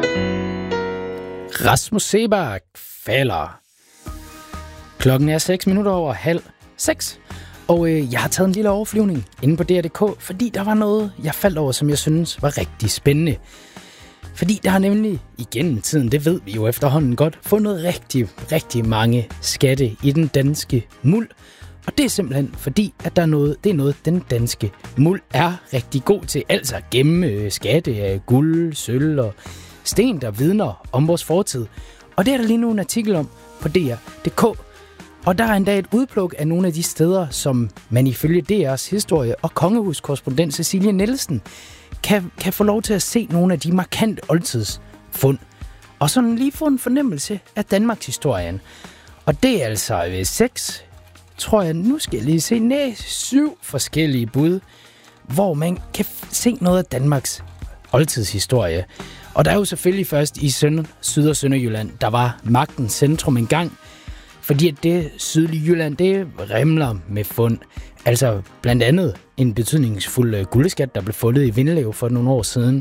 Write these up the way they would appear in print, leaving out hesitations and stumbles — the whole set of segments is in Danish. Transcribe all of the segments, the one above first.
Rasmus Seebach falder. Klokken er 6:06, og jeg har taget en lille overflyvning inde på DR.dk, fordi der var noget, jeg faldt over, som jeg synes var rigtig spændende. Fordi der har nemlig igennem tiden, det ved vi jo efterhånden godt, fundet rigtig mange skatte i den danske muld. Og det er simpelthen fordi, at det er noget, den danske muld er rigtig god til. Altså gemme skatte af guld, sølv og sten, der vidner om vores fortid. Og det er der lige nu en artikel om på DR.dk. Og der er endda et udpluk af nogle af de steder, som man ifølge DR's historie- og kongehuskorrespondent Cecilie Nielsen kan få lov til at se nogle af de markante oldtidsfund. Og sådan lige få en fornemmelse af Danmarks historien. Og det er altså 6, tror jeg, nu skal jeg lige se, 7 forskellige bud, hvor man kan se noget af Danmarks oldtidshistorie. Og der er jo selvfølgelig først i Syd- og Sønderjylland, der var magtens centrum engang, fordi at det sydlige Jylland, det rimler med fund. Altså blandt andet en betydningsfuld guldskat, der blev fundet i Vindelev for nogle år siden.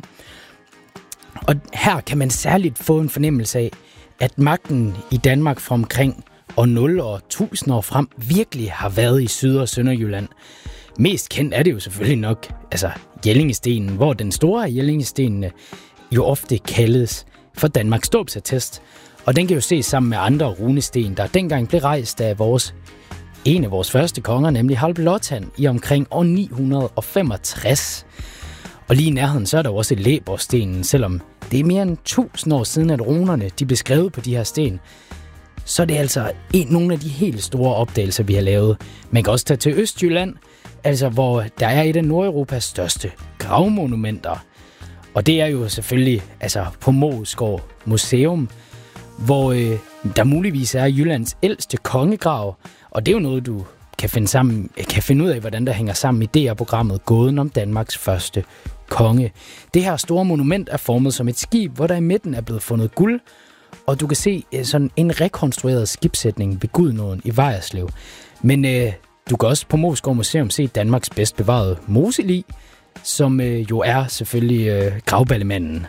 Og her kan man særligt få en fornemmelse af, at magten i Danmark fra omkring år 0 og 1000 år frem virkelig har været i Syd- og Sønderjylland. Mest kendt er det jo selvfølgelig nok Jellingestenen, hvor den store af Jellingestenene jo ofte kaldes for Danmarks dåbsattest. Og den kan jo ses sammen med andre runesten, der dengang blev rejst af en af vores første konger, nemlig Harald Blåtand, i omkring år 965. Og lige i nærheden, så er der jo også Læborgstenen, selvom det er mere end 1000 år siden, at runerne de blev skrevet på de her sten. Så er det altså nogle af de helt store opdagelser, vi har lavet. Man kan også tage til Østjylland, altså hvor der er et af Nordeuropas største gravmonumenter. Og det er jo selvfølgelig på Moesgaard Museum, hvor der muligvis er Jyllands ældste kongegrav. Og det er jo noget, du kan finde ud af, hvordan der hænger sammen i DR-programmet Gåden om Danmarks første konge. Det her store monument er formet som et skib, hvor der i midten er blevet fundet guld. Og du kan se sådan en rekonstrueret skibssætning ved Gudnåden i Vejerslev. Men du kan også på Moesgaard Museum se Danmarks bedst bevarede moselig, som jo er selvfølgelig Gravballemanden.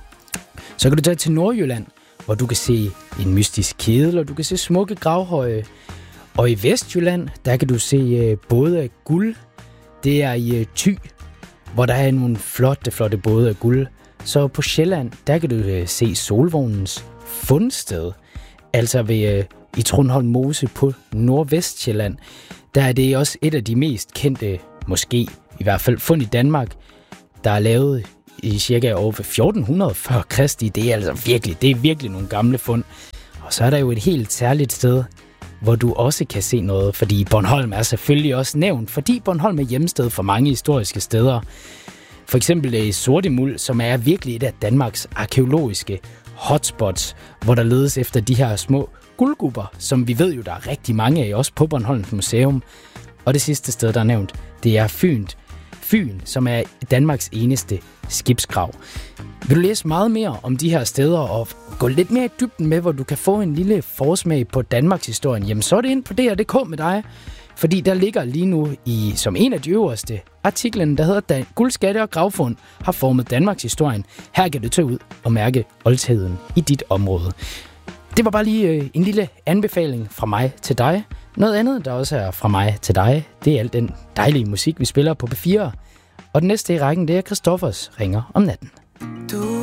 Så kan du tage til Nordjylland, hvor du kan se en mystisk kedel, og du kan se smukke gravhøje. Og i Vestjylland, der kan du se både af guld. Det er i Thy, hvor der er nogle flotte både af guld. Så på Sjælland, der kan du se Solvognens fundsted. Altså i Trundholm Mose på Nordvestsjælland. Der er det også et af de mest kendte, måske i hvert fald fund i Danmark, der er lavet i cirka år 1400 før Kristi. Det er altså virkelig nogle gamle fund. Og så er der jo et helt særligt sted, hvor du også kan se noget, fordi Bornholm er selvfølgelig også nævnt, fordi Bornholm er hjemsted for mange historiske steder. For eksempel i Sortemuld, som er virkelig et af Danmarks arkæologiske hotspots, hvor der ledes efter de her små guldgubber, som vi ved jo, der er rigtig mange af, også på Bornholms Museum. Og det sidste sted, der er nævnt, det er Fyn, som er Danmarks eneste skibsgrav. Vil du læse meget mere om de her steder og gå lidt mere i dybden med, hvor du kan få en lille forsmag på Danmarks historien, jamen så er det ind på DR.dk med dig, fordi der ligger lige nu som en af de øverste artiklen, der hedder Guldskatte og gravfund har formet Danmarks historien. Her kan du tage ud og mærke oldtiden i dit område. Det var bare lige en lille anbefaling fra mig til dig. Noget andet, der også er fra mig til dig, det er al den dejlige musik, vi spiller på P4. Og den næste i rækken, det er Christoffers Ringer om natten. Du